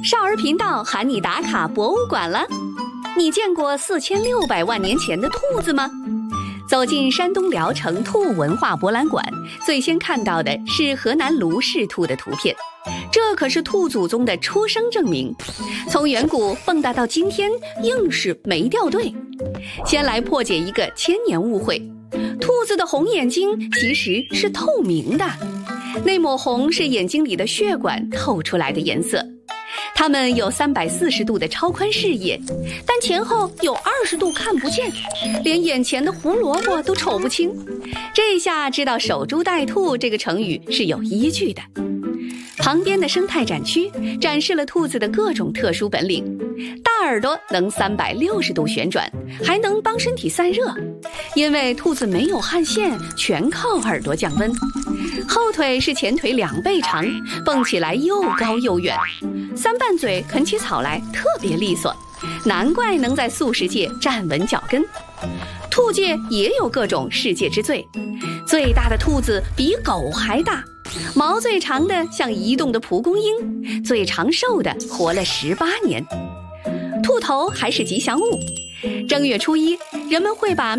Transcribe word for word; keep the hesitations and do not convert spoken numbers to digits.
少儿频道喊你打卡博物馆了。你见过四千六百万年前的兔子吗？走进山东聊城兔文化博览馆，最先看到的是河南卢氏兔的图片，这可是兔祖宗的出生证明。从远古蹦跶到今天，硬是没掉队。先来破解一个千年误会，兔子的红眼睛其实是透明的，那抹红是眼睛里的血管透出来的颜色。它们有三百四十度的超宽视野，但前后有二十度看不见，连眼前的胡萝卜都瞅不清。这下知道守株待兔这个成语是有依据的。旁边的生态展区展示了兔子的各种特殊本领，大耳朵能三百六十度旋转，还能帮身体散热，因为兔子没有汗腺，全靠耳朵降温。后腿是前腿两倍长，蹦起来又高又远。三瓣嘴啃起草来特别利索，难怪能在素食界站稳脚跟。兔界也有各种世界之最，最大的兔子比狗还大，毛最长的像移动的蒲公英，最长寿的活了十八年。兔头还是吉祥物，正月初一人们会把